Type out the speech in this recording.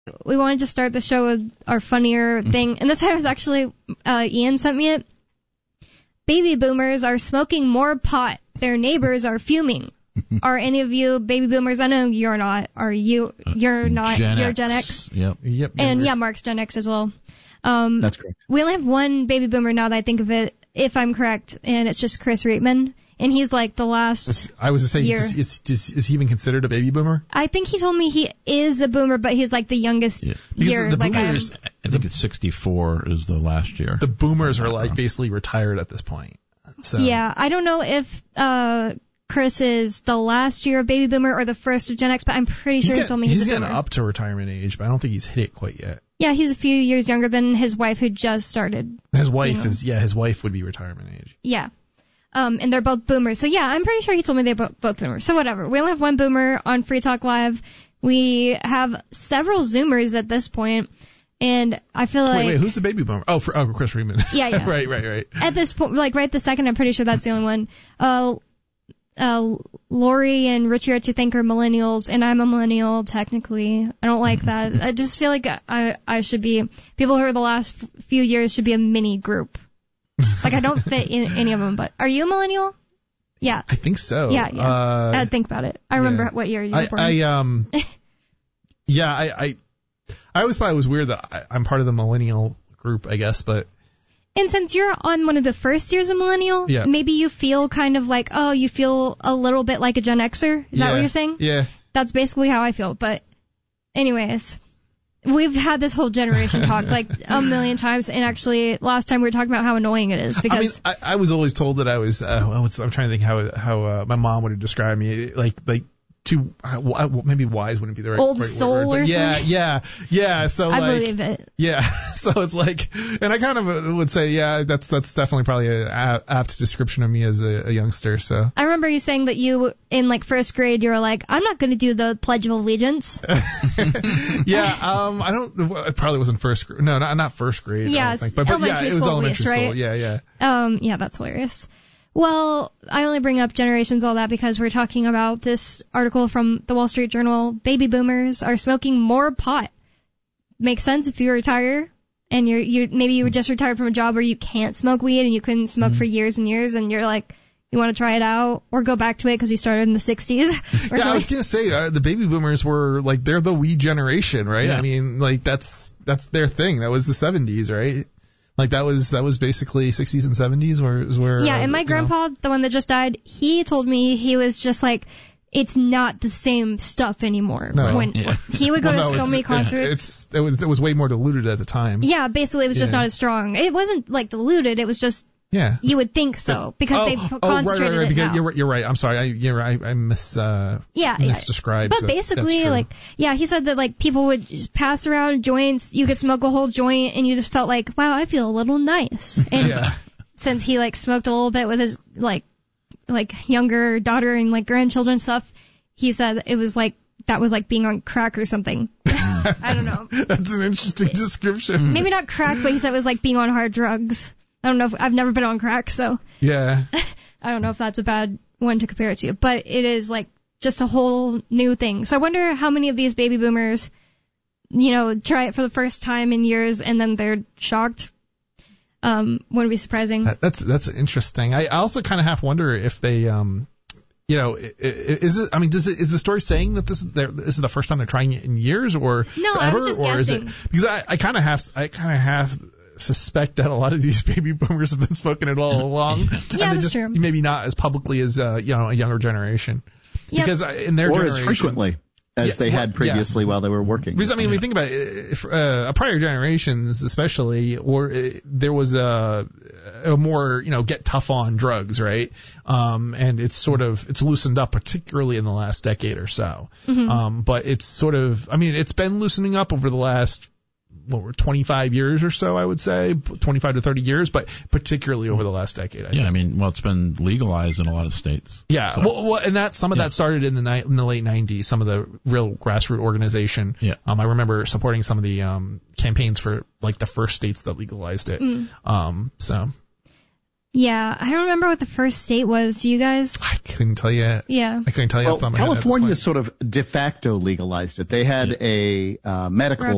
we wanted to start the show with our funnier thing, and this time was actually Ian sent me it. Baby boomers are smoking more pot. Their neighbors are fuming. Are any of you baby boomers? I know you're not. Are you? You're not. You're Gen X. Yep. And yeah, Mark's Gen X as well. That's correct. We only have one baby boomer now that I think of it, if I'm correct, and it's just Chris Reitman. And he's like the last I was to say, year. Is he even considered a baby boomer? I think he told me he is a boomer, but he's like the youngest year. The like boomers, I think it's 64 is the last year. The boomers are like basically retired at this point. So. Yeah, I don't know if Chris is the last year of baby boomer or the first of Gen X, but I'm pretty sure he told me he's a boomer. He's getting up to retirement age, but I don't think he's hit it quite yet. Yeah, he's a few years younger than his wife who just started. His wife his wife would be retirement age. Yeah. And they're both boomers. So yeah, I'm pretty sure he told me they're both boomers. So whatever. We only have one boomer on Free Talk Live. We have several Zoomers at this point. And I feel like... Wait, who's the baby boomer? Oh, Chris Reitman. Yeah. Right. At this point, like right this second, I'm pretty sure that's the only one. Lori and Richie I think are millennials, and I'm a millennial technically. I don't like that. I just feel like I should be... People who are the last few years should be a mini group. Like, I don't fit in any of them, but are you a millennial? Yeah. I think so. Yeah. I had to think about it. I remember what year you were born. I always thought it was weird that I'm part of the millennial group, I guess, but... And since you're on one of the first years of millennial, maybe you feel kind of like, you feel a little bit like a Gen Xer? Is that what you're saying? Yeah. That's basically how I feel, but anyways... We've had this whole generation talk like a million times, and actually last time we were talking about how annoying it is because I was always told that I was I'm trying to think how my mom would have described me like too maybe wise wouldn't be the right old right soul word, or something. Yeah. So I believe it. Yeah. So it's like, and I kind of would say that's definitely probably an apt description of me as a youngster. So I remember you saying that you in like first grade you were like, I'm not going to do the Pledge of Allegiance. Yeah. I don't. It probably wasn't first grade. No, not first grade. Yeah. I don't think. But yeah, it was elementary school. Right? Yeah. Yeah, that's hilarious. Well, I only bring up generations, all that, because we're talking about this article from the Wall Street Journal. Baby boomers are smoking more pot. Makes sense if you retire and maybe you were just retired from a job where you can't smoke weed and you couldn't smoke for years and years, and you're like, you want to try it out or go back to it because you started in the 60s. I was gonna say the baby boomers were like they're the weed generation, right? Yeah. I mean, like that's their thing. That was the 70s, right? Like that was basically 60s and 70s where yeah, and my grandpa, the one that just died, he told me he was just like, it's not the same stuff anymore. No. He would go to so many concerts. It was way more diluted at the time. Yeah, basically it was just not as strong. It wasn't like diluted, it was just you would think so because they concentrated right. it Because now. you're right. I'm sorry. I misdescribed. But basically, he said that like people would just pass around joints. You could smoke a whole joint, and you just felt like, wow, I feel a little nice. And since he like smoked a little bit with his like younger daughter and like grandchildren stuff, he said it was like that was like being on crack or something. I don't know. That's an interesting description. Maybe not crack, but he said it was like being on hard drugs. I don't know if I've never been on crack, so yeah. I don't know if that's a bad one to compare it to, but it is like just a whole new thing. So I wonder how many of these baby boomers, try it for the first time in years and then they're shocked. Wouldn't be surprising. That's interesting. I also kind of half wonder if they, is the story saying that this is the first time they're trying it in years or no? Forever, I was just or guessing. Is it because I kind of have suspect that a lot of these baby boomers have been smoking it all along. Yeah, and that's true. Maybe not as publicly as a younger generation. Yep. Because in their generation, as frequently as they had previously while they were working. Because we think about it, prior generations especially, there was a more get tough on drugs, right? And it's loosened up, particularly in the last decade or so. Mm-hmm. But it's it's been loosening up over the last 25 years or so, I would say, 25 to 30 years, but particularly over the last decade. I think. It's been legalized in a lot of states. Yeah, so. And that started in the late 90s. Some of the real grassroots organization. Yeah. I remember supporting some of the campaigns for like the first states that legalized it. So. Yeah, I don't remember what the first state was. Do you guys? I couldn't tell you. Yeah. I couldn't tell you. Well, California sort of de facto legalized it. They had a medical